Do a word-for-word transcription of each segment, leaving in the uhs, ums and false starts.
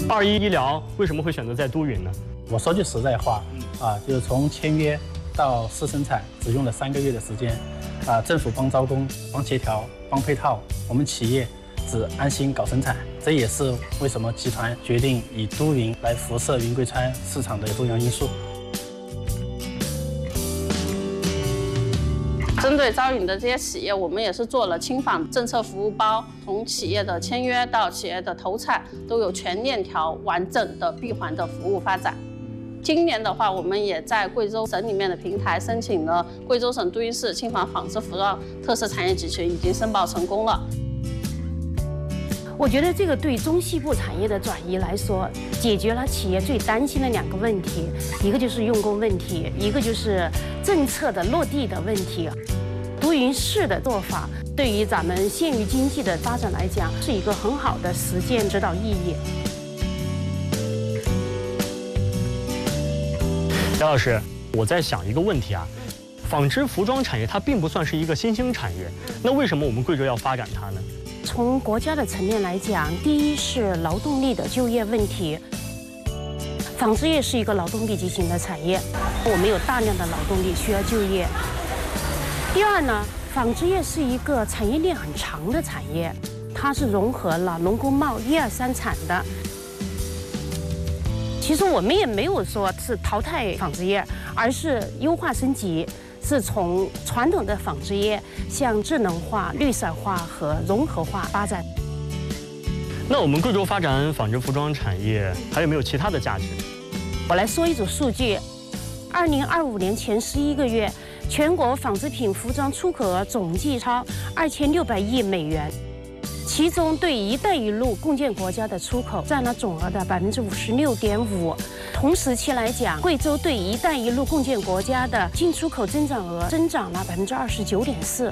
二一医疗为什么会选择在都匀呢？ 我说句实在话，啊，就是从签约到试生产只用了三个月的时间，啊，政府帮招工、帮协调、帮配套，我们企业只安心搞生产。这也是为什么集团决定以都匀来辐射云贵川市场的重要因素。 针对招允的这些企业，我们也是做了轻纺政策服务包，从企业的签约到企业的投产，都有全链条完整的闭环的服务发展。今年的话，我们也在贵州省里面的平台申请了贵州省都匀市轻纺纺织服装特色产业集群，已经申报成功了。 我觉得这个对中西部产业的转移来说，解决了企业最担心的两个问题，一个就是用工问题，一个就是政策的落地的问题。都匀市的做法，对于咱们县域经济的发展来讲，是一个很好的实践指导意义。 杨老师，我在想一个问题啊，纺织服装产业它并不算是一个新兴产业，那为什么我们贵州要发展它呢？ 从国家的层面来讲，第一是劳动力的就业问题。纺织业是一个劳动密集型的产业，我们有大量的劳动力需要就业。第二呢，纺织业是一个产业链很长的产业，它是融合了农工贸一二三产的。其实我们也没有说是淘汰纺织业，而是优化升级。 是从传统的纺织业向智能化、绿色化和融合化发展。 那我们贵州发展纺织服装产业还有没有其他的价值？ 我来说一组数据：二零二五年前十一个月，全国纺织品服装出口额总计超二千六百亿美元，其中对“一带一路”共建国家的出口占了总额的百分之五十六点五。 同时期来讲，贵州对“一带一路”共建国家的进出口增长额增长了百分之二十九点四，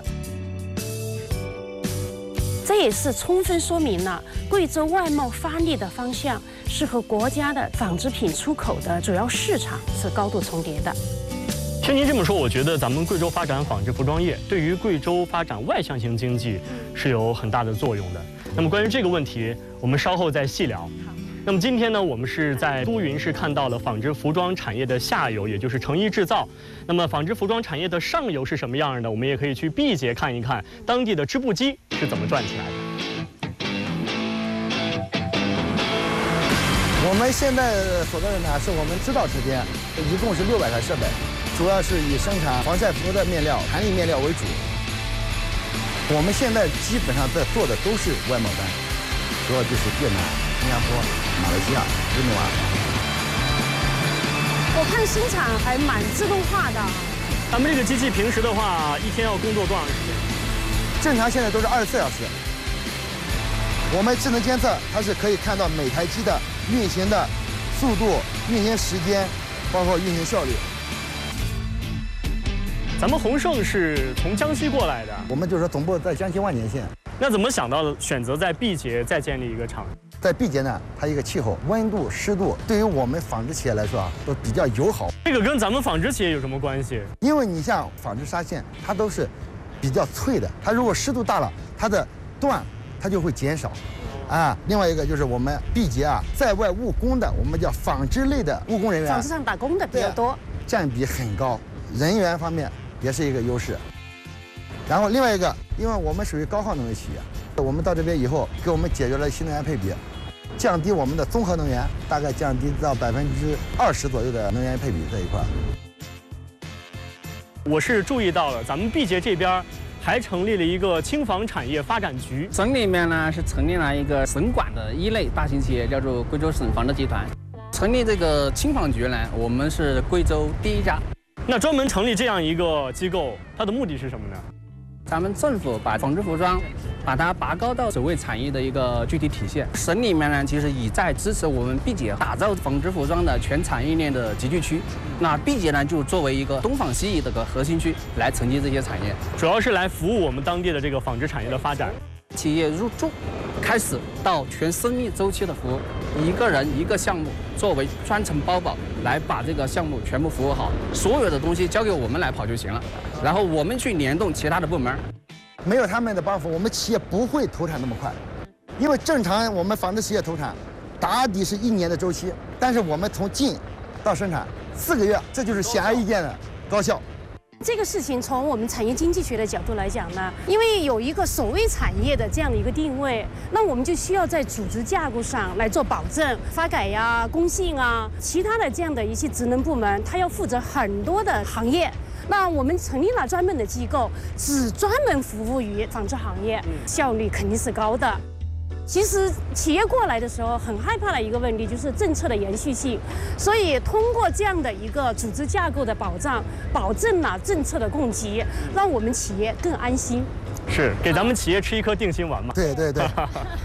这也是充分说明了贵州外贸发力的方向是和国家的纺织品出口的主要市场是高度重叠的。 听您这么说，我觉得咱们贵州发展纺织服装业对于贵州发展外向型经济是有很大的作用的。那么关于这个问题，我们稍后再细聊。 那么今天呢，我们是在都匀市看到了纺织服装产业的下游，也就是成衣制造。那么纺织服装产业的上游是什么样的？我们也可以去毕节看一看当地的织布机是怎么转起来的。 我们现在所在的呢，是我们织造车间，一共是六百台设备，主要是以生产防晒服的面料、弹力面料为主。我们现在基本上在做的都是外贸单，主要就是越南、新加坡、马来西亚、日内瓦。 我看生产还蛮自动化的。 咱们这个机器平时的话，一天要工作多长时间？ 正常现在都是二十四小时。我们智能监测，它是可以看到每台机的运行的速度、运行时间，包括运行效率。 咱们宏盛是从江西过来的， 我们就是总部在江西万年县。 那怎么想到选择在毕节再建立一个厂？ 在毕节呢，它一个气候、温度、湿度，对于我们纺织企业来说啊，都比较友好。 这个跟咱们纺织企业有什么关系？ 因为你像纺织纱线，它都是比较脆的，它如果湿度大了，它的缎它就会减少。啊，另外一个就是我们毕节啊，在外务工的，我们叫纺织类的务工人员， 纺织上打工的比较多， 占比很高，人员方面也是一个优势。然后另外一个，因为我们属于高耗能的企业，我们到这边以后，给我们解决了新能源配比，降低我们的综合能源，大概降低到百分之二十左右的能源配比这一块。 我是注意到了，咱们毕节这边还成立了一个轻纺产业发展局。 省里面呢是成立了一个省管的一类大型企业，叫做贵州省纺织集团。成立这个轻纺局呢，我们是贵州第一家。 那专门成立这样一个机构，它的目的是什么呢？ 咱们政府把纺织服装，把它拔高到首位产业的一个具体体现。省里面呢，其实已在支持我们毕节打造纺织服装的全产业链的集聚区。那毕节呢，就作为一个东纺西移的个核心区来承接这些产业， 主要是来服务我们当地的这个纺织产业的发展。 企业入驻，开始到全生命周期的服务，一个人一个项目作为专程包保来把这个项目全部服务好，所有的东西交给我们来跑就行了，然后我们去联动其他的部门。 没有他们的帮扶，我们企业不会投产那么快，因为正常我们纺织企业投产， 打底是一年的周期，但是我们从进到生产四个月，这就是显而易见的高效。 这个事情从我们产业经济学的角度来讲呢，因为有一个守卫产业的这样的一个定位，那我们就需要在组织架构上来做保证，发改呀、工信啊，其他的这样的一些职能部门，它要负责很多的行业。那我们成立了专门的机构，只专门服务于纺织行业，效率肯定是高的。其实企业过来的时候很害怕的一个问题就是政策的延续性，所以通过这样的一个组织架构的保障，保证了政策的供给，让我们企业更安心。 是给咱们企业吃一颗定心丸嘛？ 对对对。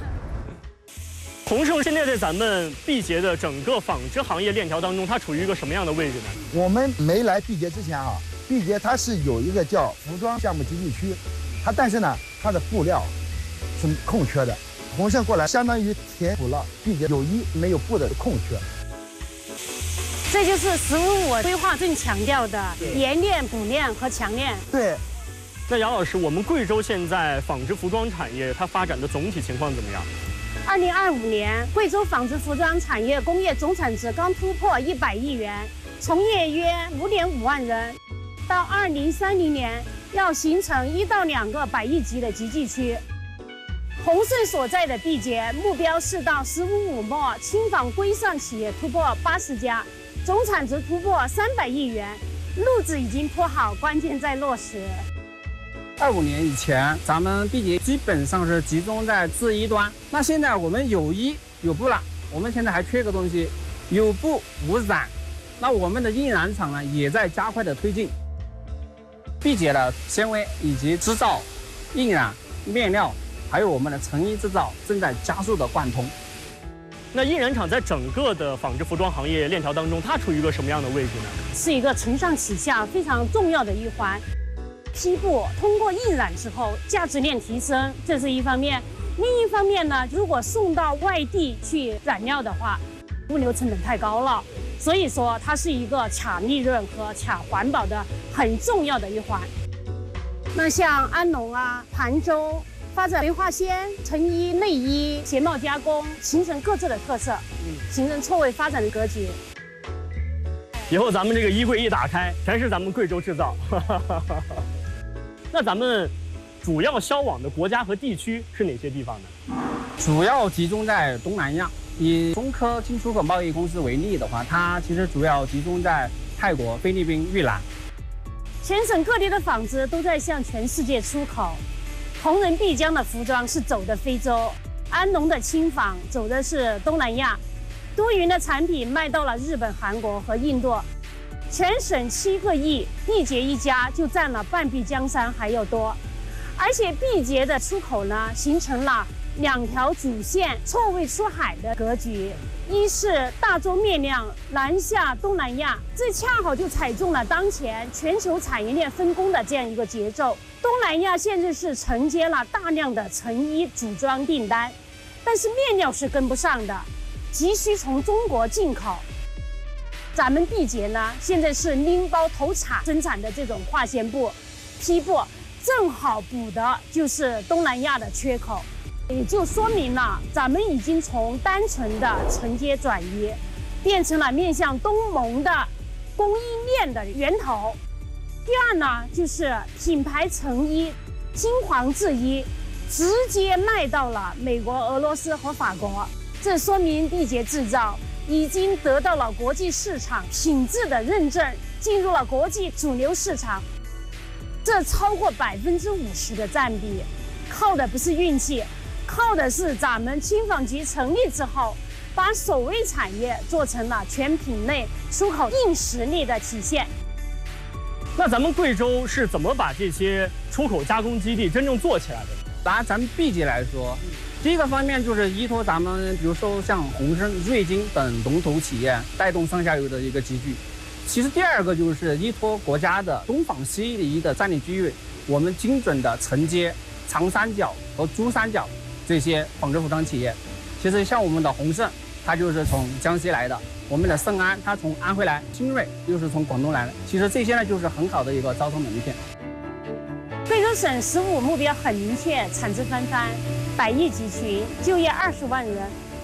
鸿盛现在在咱们毕节的整个纺织行业链条当中，它处于一个什么样的位置呢？ 我们没来毕节之前啊，毕节它是有一个叫服装项目集聚区，它但是呢，它的布料是空缺的。鸿盛过来，相当于填补了毕节有一没有布的空缺。 这就是“十五五”规划正强调的延链、补链和强链。 对。 那杨老师，我们贵州现在纺织服装产业它发展的总体情况怎么样？ 二零二五年，贵州纺织服装产业工业总产值刚突破一百亿元，从业约五点五万人。到二零三零年，要形成一到两个百亿级的集聚区。鸿盛所在的毕节目标是到“十五五”末，轻纺规上企业突破八十家，总产值突破三百亿元，路子已经铺好，关键在落实。 二五年以前，咱们毕节基本上是集中在制衣端，那现在我们有衣有布了，我们现在还缺个东西，有布无染，那我们的印染厂呢也在加快的推进。毕节的纤维以及织造、印染、面料。还有我们的成衣制造正在加速的贯通。 那印染厂在整个的纺织服装行业链条当中，它处于一个什么样的位置呢？ 是一个承上启下非常重要的一环。批布通过印染之后，价值链提升，这是一方面；另一方面呢，如果送到外地去染料的话，物流成本太高了，所以说它是一个卡利润和卡环保的很重要的一环。那像安农啊、盘州。发展维化纤、成衣、内衣、鞋帽加工，形成各自的特色，形成错位发展的格局。 以后咱们这个衣柜一打开，全是咱们贵州制造。那咱们主要销往的国家和地区是哪些地方呢？ 主要集中在东南亚。以中科进出口贸易公司为例的话，它其实主要集中在泰国、菲律宾、越南。 全省各地的纺织都在向全世界出口。同仁必江的服装是走的非洲，安农的轻纺走的是东南亚，都匀的产品卖到了日本、韩国和印度。全省七个亿，毕节一家就占了半壁江山还要多。而且毕节的出口呢，形成了两条主线错位出海的格局。一是大宗面料南下东南亚，这恰好就踩中了当前全球产业链分工的这样一个节奏。东南亚现在是承接了大量的成衣组装订单，但是面料是跟不上的，急需从中国进口。咱们毕节呢，现在是拎包投产生产的这种化纤布、批布，正好补的就是东南亚的缺口。也就说明了，咱们已经从单纯的承接转移，变成了面向东盟的供应链的源头。第二呢，就是品牌成衣、金黄制衣，直接卖到了美国、俄罗斯和法国。这说明毕节制造已经得到了国际市场品质的认证，进入了国际主流市场。这超过百分之五十的占比，靠的不是运气。靠的是咱们轻纺局成立之后，把守卫产业做成了全品类出口硬实力的体现。 那咱们贵州是怎么把这些出口加工基地真正做起来的？ 拿咱们毕节来说，第一个方面就是依托咱们，比如说像鸿盛、瑞金等龙头企业带动上下游的一个集聚。其实第二个就是依托国家的东纺西移的战略机遇，我们精准的承接长三角和珠三角这些纺织服装企业。其实像我们的鸿盛，它就是从江西来的；我们的盛安，它从安徽来；新锐又是从广东来的。其实这些呢，就是很好的一个招商门片。 贵州省“十五”目标很明确，产值翻番，百亿集群，就业二十万人，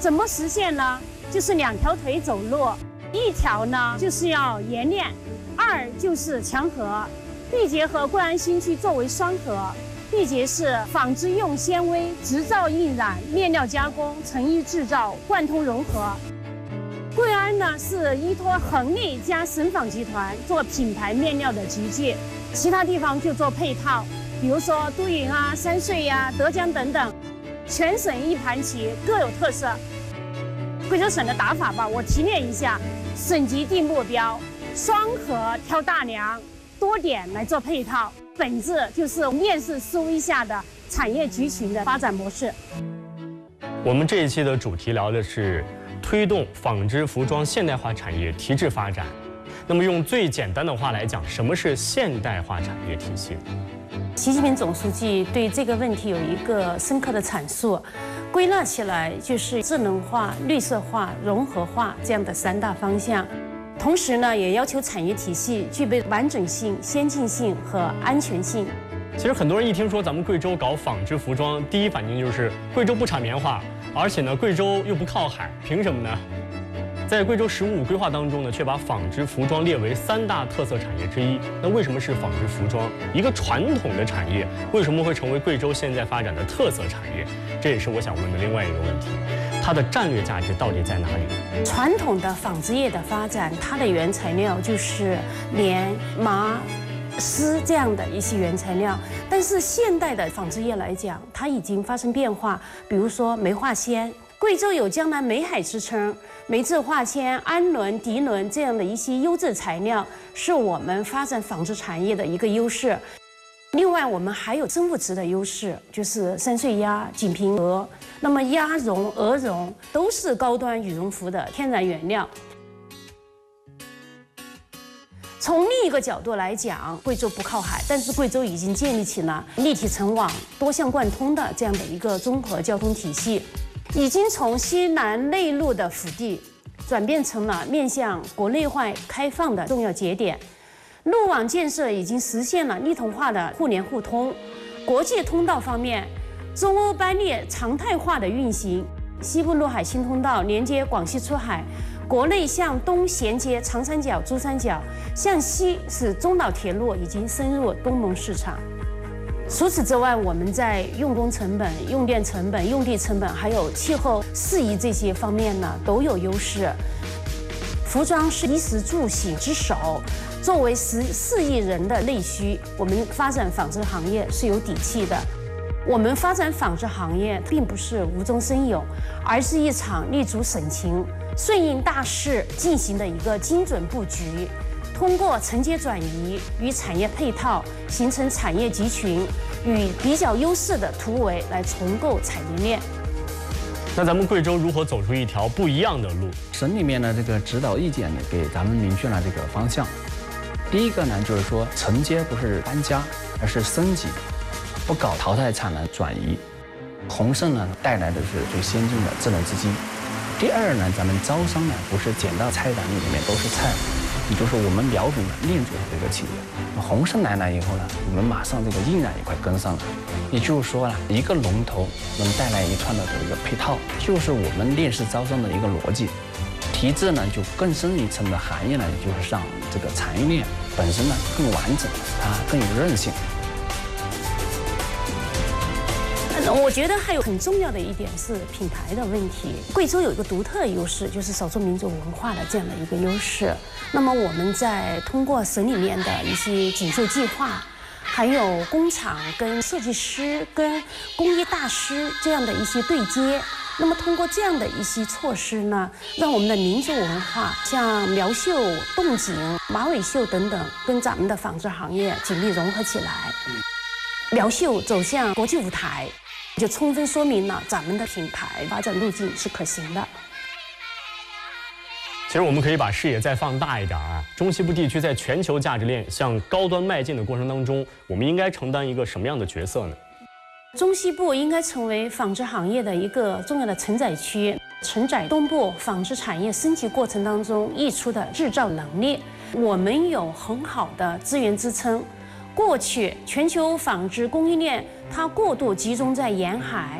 怎么实现呢？就是两条腿走路，一条呢就是要冶炼，二就是强合。缔结和贵安新区作为双合，缔结是纺织用纤维织造印染、面料加工、成衣制造贯通融合。贵安呢是依托恒力加省纺集团做品牌面料的集聚，其他地方就做配套，比如说都匀啊、三穗呀、啊、德江等等，全省一盘棋，各有特色。贵州省的打法吧，我提炼一下：省级定目标，双合挑大梁，多点来做配套，本质就是链式思维下的产业集群的发展模式。 我们这一期的主题聊的是推动纺织服装现代化产业提质发展。那么用最简单的话来讲，什么是现代化产业体系？ 习近平总书记对这个问题有一个深刻的阐述，归纳起来就是智能化、绿色化、融合化这样的三大方向。同时呢，也要求产业体系具备完整性、先进性和安全性。 其实很多人一听说咱们贵州搞纺织服装，第一反应就是贵州不产棉花，而且呢，贵州又不靠海，凭什么呢？在贵州“十五五”规划当中呢，却把纺织服装列为三大特色产业之一。那为什么是纺织服装？一个传统的产业，为什么会成为贵州现在发展的特色产业？这也是我想问的另外一个问题。它的战略价值到底在哪里？ 传统的纺织业的发展，它的原材料就是棉、麻、丝这样的一些原材料。但是现代的纺织业来讲，它已经发生变化。比如说梅化纤，贵州有江南梅海之称，梅质化纤、氨纶、涤纶这样的一些优质材料，是我们发展纺织产业的一个优势。另外，我们还有生物质的优势，就是三穗鸭、锦屏鹅。那么鸭绒、鹅绒都是高端羽绒服的天然原料。从另一个角度来讲，贵州不靠海，但是贵州已经建立起了立体成网、多项贯通的这样的一个综合交通体系，已经从西南内陆的腹地转变成了面向国内外开放的重要节点。路网建设已经实现了一统化的互联互通。国际通道方面，中欧班列常态化的运行，西部陆海新通道连接广西出海，国内向东衔接长三角、珠三角，向西是中岛铁路已经深入东盟市场。除此之外，我们在用工成本、用电成本、用地成本，还有气候适宜这些方面呢，都有优势。服装是衣食住行之首，作为十四亿人的内需，我们发展纺织行业是有底气的。我们发展纺织行业并不是无中生有，而是一场立足省情、顺应大势进行的一个精准布局。通过承接转移与产业配套，形成产业集群与比较优势的突围，来重构产业链。 那咱们贵州如何走出一条不一样的路？ 省里面的这个指导意见呢，给咱们明确了这个方向。第一个呢，就是说承接不是搬家，而是升级，不搞淘汰产能转移。宏盛呢带来的是最先进的智能资金。第二呢，咱们招商呢不是捡到菜篮里面都是菜，也就是我们瞄准了链组的这个企业。宏盛来了以后呢，我们马上这个印染也快跟上了。也就是说呢，一个龙头能带来一串的这个配套，就是我们链式招商的一个逻辑。提质呢，就更深一层的含义呢，就是让这个产业链本身呢更完整，它更有韧性。 我觉得还有很重要的一点是品牌的问题。贵州有一个独特的优势，就是少数民族文化的这样的一个优势。那么我们在通过省里面的一些锦绣计划，还有工厂跟设计师、跟工艺大师这样的一些对接，那么通过这样的一些措施呢，让我们的民族文化，像苗绣、洞锦、马尾绣等等，跟咱们的纺织行业紧密融合起来。苗绣走向国际舞台，就充分说明了咱们的品牌发展路径是可行的。 其实我们可以把视野再放大一点啊，中西部地区在全球价值链向高端迈进的过程当中，我们应该承担一个什么样的角色呢？ 中西部应该成为纺织行业的一个重要的承载区，承载东部纺织产业升级过程当中溢出的制造能力。我们有很好的资源支撑。过去全球纺织供应链它过度集中在沿海，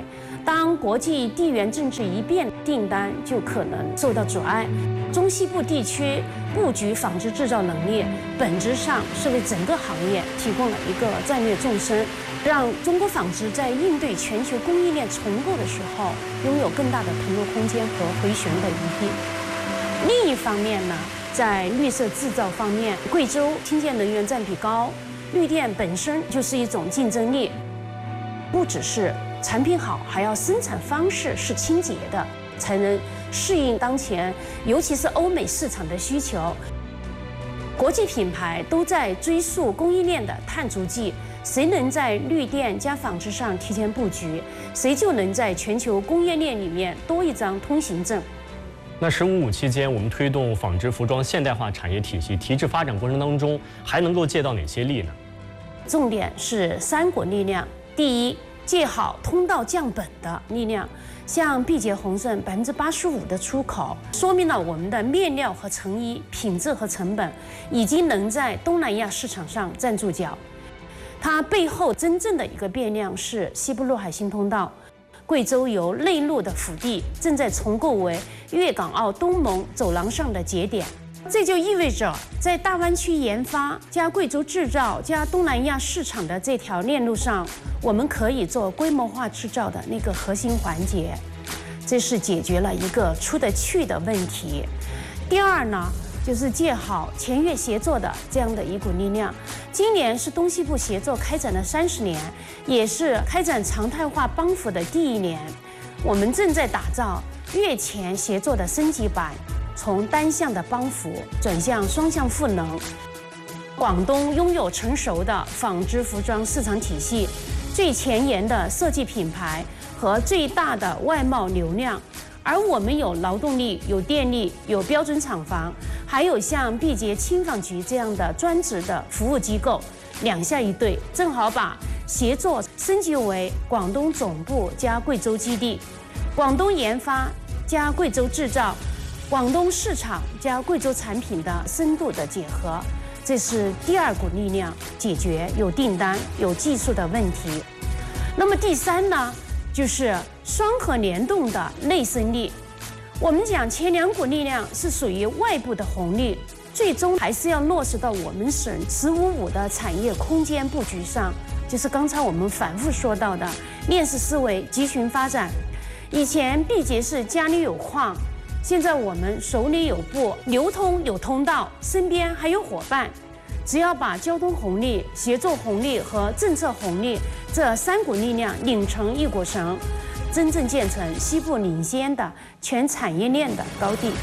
当国际地缘政治一变，订单就可能受到阻碍。中西部地区布局纺织制造能力，本质上是为整个行业提供了一个战略纵深，让中国纺织在应对全球供应链重构的时候，拥有更大的腾挪空间和回旋的余地。另一方面呢，在绿色制造方面，贵州清洁能源占比高，绿电本身就是一种竞争力，不只是产品好，还要生产方式是清洁的，才能适应当前，尤其是欧美市场的需求。国际品牌都在追溯供应链的碳足迹，谁能在绿电加纺织上提前布局，谁就能在全球供应链里面多一张通行证。 那“十五五”期间，我们推动纺织服装现代化产业体系提质发展过程当中，还能够借到哪些力呢？ 重点是三股力量。第一，借好通道降本的力量，像缔结红顺百分之八十五的出口，说明了我们的面料和成衣品质和成本已经能在东南亚市场上站住脚。它背后真正的一个变量是西部陆海新通道。贵州由内陆的腹地正在重构为粤港澳东盟走廊上的节点，这就意味着在大湾区研发加贵州制造加东南亚市场的这条链路上，我们可以做规模化制造的那个核心环节，这是解决了一个出得去的问题。第二呢，就是借好前粤协作的这样的一股力量。今年是东西部协作开展了三十年，也是开展常态化帮扶的第一年。我们正在打造粤前协作的升级版，从单向的帮扶转向双向赋能。广东拥有成熟的纺织服装市场体系，最前沿的设计品牌和最大的外贸流量。而我们有劳动力、有电力、有标准厂房，还有像缔结轻纺局这样的专职的服务机构，两下一对，正好把协作升级为广东总部加贵州基地，广东研发加贵州制造，广东市场加贵州产品的深度的结合，这是第二股力量，解决有订单、有技术的问题。那么第三呢？就是双核联动的内生力。我们讲前两股力量是属于外部的红利，最终还是要落实到我们省“十五五”的产业空间布局上，就是刚才我们反复说到的链式思维、集群发展。以前缔结是家里有矿，现在我们手里有布，流通有通道，身边还有伙伴。只要把交通红利、协作红利和政策红利这三股力量拧成一股绳，真正建成西部领先的全产业链的高地。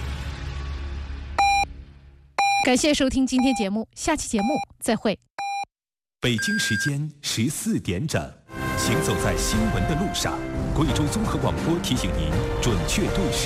感谢收听今天节目，下期节目再会。 北京时间十四点整，行走在新闻的路上，贵州综合广播提醒您准确对时。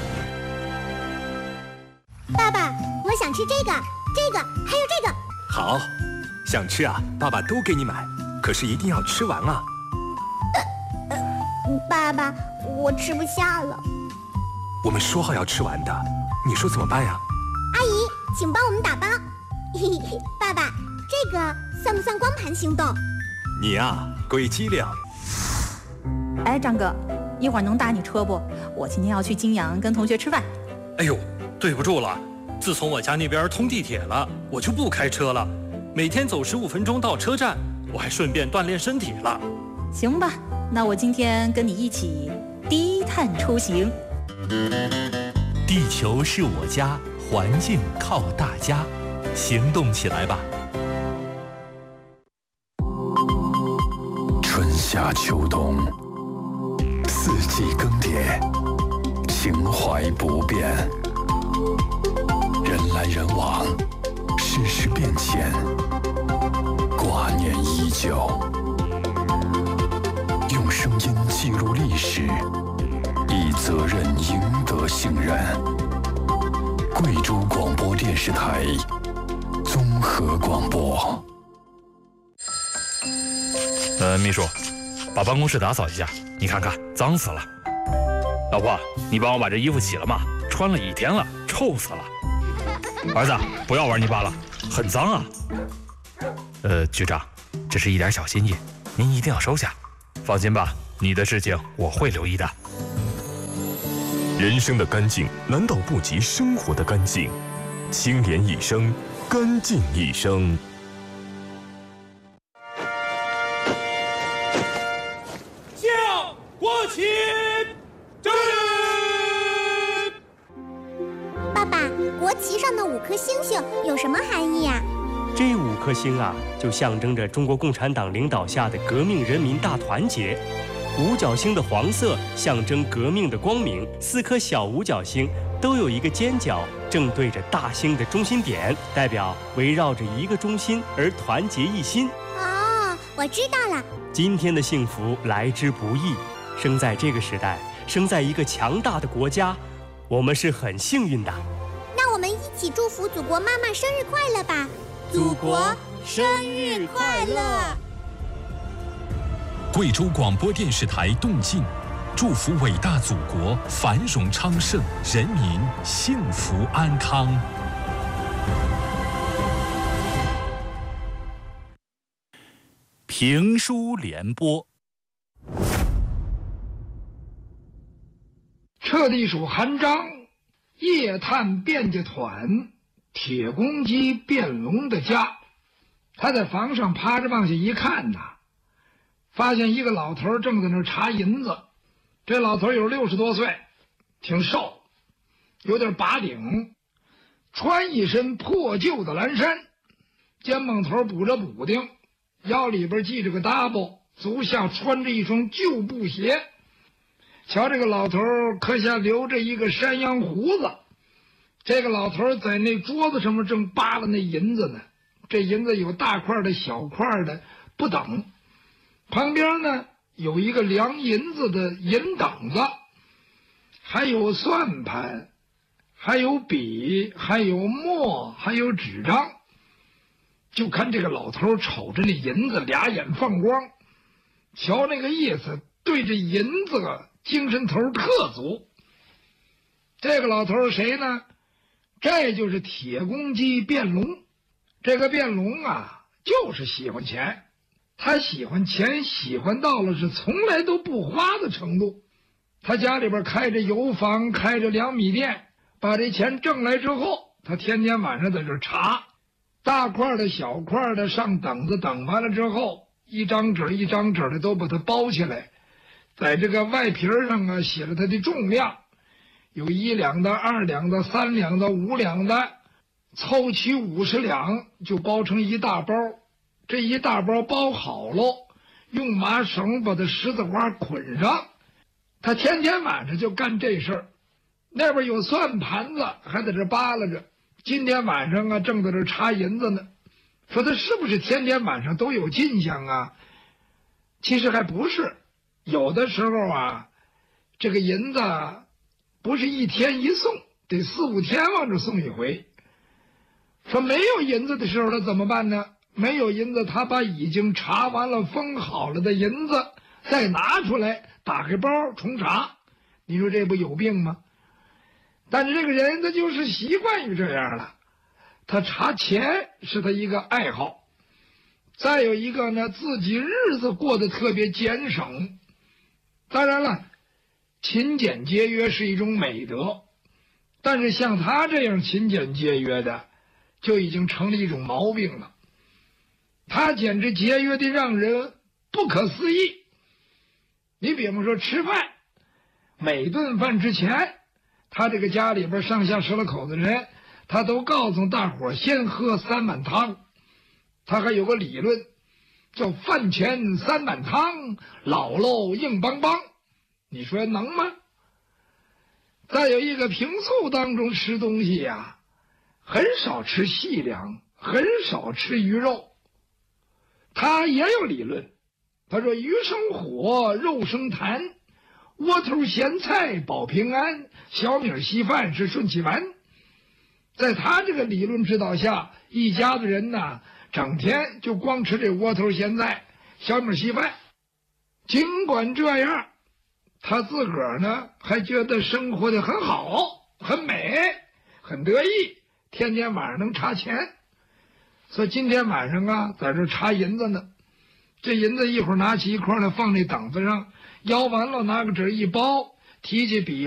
爸爸，我想吃这个。这个还有这个， 好，想吃啊，爸爸都给你买，可是一定要吃完啊。 呃呃，爸爸，我吃不下了。 我们说好要吃完的，你说怎么办呀？ 阿姨，请帮我们打包。嘿嘿，爸爸，这个算不算光盘行动？ 你呀，鬼机灵。 哎，张哥，一会儿能打你车不？我今天要去金阳跟同学吃饭。 哎呦，对不住了。自从我家那边通地铁了，我就不开车了，每天走十五分钟到车站，我还顺便锻炼身体了。 行吧，那我今天跟你一起低碳出行。 地球是我家，环境靠大家，行动起来吧！ 春夏秋冬，四季更迭，情怀不变。人来人往，世事变迁，挂念依旧。用声音记录历史，以责任赢得信任。贵州广播电视台综合广播。 呃，秘书，把办公室打扫一下，你看看，脏死了。老婆，你帮我把这衣服洗了吗？穿了一天了，臭死了。儿子，不要玩泥巴了，很脏啊。呃，局长，这是一点小心意，您一定要收下。放心吧， 你的事情我会留意的。 人生的干净难道不及生活的干净？清廉一生，干净一生。 向国旗致礼。 爸爸，国旗上的五颗星星有什么含义啊？ 这五颗星啊，就象征着中国共产党领导下的革命人民大团结。五角星的黄色象征革命的光明，四颗小五角星都有一个尖角正对着大星的中心点，代表围绕着一个中心而团结一心。 哦，我知道了。 今天的幸福来之不易，生在这个时代，生在一个强大的国家，我们是很幸运的。 那我们一起祝福祖国妈妈生日快乐吧！ 祖国生日快乐！ 贵州广播电视台动静，祝福伟大祖国繁荣昌盛，人民幸福安康。 评书联播， 彻地属韩章，夜探便家团，铁公鸡变龙的家。他在房上趴着往下一看呐，发现一个老头正在那查银子。这老头有六十多岁，挺瘦，有点拔顶，穿一身破旧的蓝衫，肩膀头补着补丁，腰里边系着个搭包，足下穿着一双旧布鞋。瞧这个老头刻下留着一个山羊胡子。这个老头在那桌子上面正扒拉那银子呢，这银子有大块的小块的不等，旁边呢有一个量银子的银等子，还有算盘，还有笔，还有墨，还有纸张。就看这个老头瞅着那银子，俩眼放光，瞧那个意思，对这银子精神头特足。这个老头谁呢？这就是铁公鸡变龙。这个变龙啊，就是喜欢钱。他喜欢钱，喜欢到了是从来都不花的程度。他家里边开着油坊，开着粮米店，把这钱挣来之后，他天天晚上在这查，大块的小块的上等子，等完了之后，一张纸一张纸的都把它包起来，在这个外皮上啊写了它的重量，有一两的、二两的、三两的、五两的，凑齐五十两就包成一大包。这一大包包好喽，用麻绳把它十字花捆上。他天天晚上就干这事儿。那边有算盘子，还在这扒拉着。今天晚上啊，正在这查银子呢。说他是不是天天晚上都有进项啊？其实还不是，有的时候啊，这个银子不是一天一送，得四五天往这送一回。说没有银子的时候，他怎么办呢？没有银子，他把已经查完了封好了的银子再拿出来，打开包重查。你说这不有病吗？但是这个人他就是习惯于这样了。他查钱是他一个爱好，再有一个呢，自己日子过得特别俭省。当然了，勤俭节约是一种美德，但是像他这样勤俭节约的，就已经成了一种毛病了。他简直节约的让人不可思议。你比方说吃饭，每顿饭之前，他这个家里边上下十来口子人，他都告诉大伙先喝三碗汤。他还有个理论叫饭前三碗汤，老喽硬邦邦。你说能吗？再有一个平素当中吃东西呀、啊，很少吃细粮，很少吃鱼肉。他也有理论，他说鱼生火，肉生痰，窝头咸菜保平安，小米稀饭是顺气丸。在他这个理论指导下，一家子人呢，整天就光吃这窝头咸菜、小米稀饭。尽管这样，他自个儿呢还觉得生活的很好，很美，很得意，天天晚上能查钱。所以今天晚上啊，在这查银子呢。这银子一会儿拿起一块来放那等子上， 摇完了拿个纸一包，提起笔